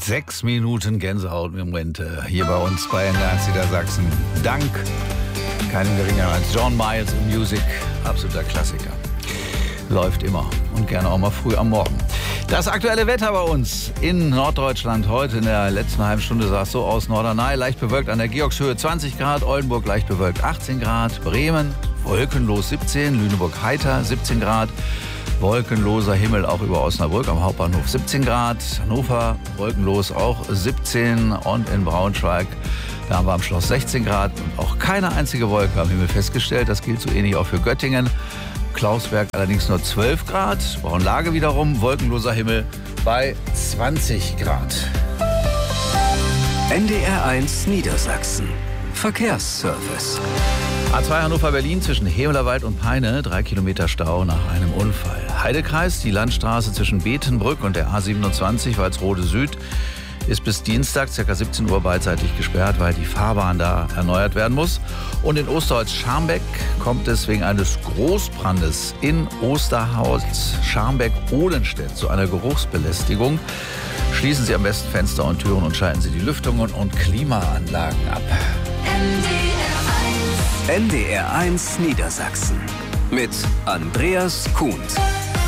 6 Minuten Gänsehaut-Momente hier bei uns bei NDR Niedersachsen. Dank keinem geringer als John Miles in Music. Absoluter Klassiker. Läuft immer und gerne auch mal früh am Morgen. Das aktuelle Wetter bei uns in Norddeutschland heute in der letzten halben Stunde sah es so aus. Norderney leicht bewölkt an der Georgshöhe 20 Grad, Oldenburg leicht bewölkt 18 Grad, Bremen wolkenlos 17, Lüneburg heiter 17 Grad, wolkenloser Himmel auch über Osnabrück am Hauptbahnhof 17 Grad, Hannover wolkenlos auch 17 und in Braunschweig, da haben wir am Schloss 16 Grad und auch keine einzige Wolke am Himmel festgestellt. Das gilt so ähnlich auch für Göttingen. Klausberg allerdings nur 12 Grad, Braunlage wiederum wolkenloser Himmel bei 20 Grad. NDR1 Niedersachsen. Verkehrsservice. A2 Hannover-Berlin zwischen Hehlerwald und Peine, 3 Kilometer Stau nach einem Unfall. Heidekreis, die Landstraße zwischen Betenbrück und der A27 Walsrode Süd ist bis Dienstag ca. 17 Uhr beidseitig gesperrt, weil die Fahrbahn da erneuert werden muss. Und in Osterholz-Scharmbeck kommt es wegen eines Großbrandes in Osterholz-Scharmbeck-Ohlenstedt zu einer Geruchsbelästigung. Schließen Sie am besten Fenster und Türen und schalten Sie die Lüftungen und Klimaanlagen ab. NDR1 Niedersachsen mit Andreas Kuhnt.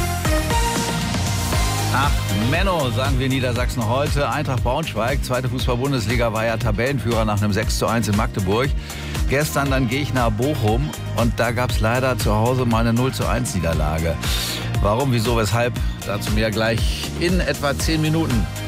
Ach, Menno, sagen wir in Niedersachsen heute. Eintracht Braunschweig, zweite Fußball-Bundesliga, war ja Tabellenführer nach einem 6:1 in Magdeburg. Gestern dann Gegner Bochum und da gab es leider zu Hause mal eine 0:1 Niederlage. Warum, wieso, weshalb? Dazu mehr gleich in etwa 10 Minuten.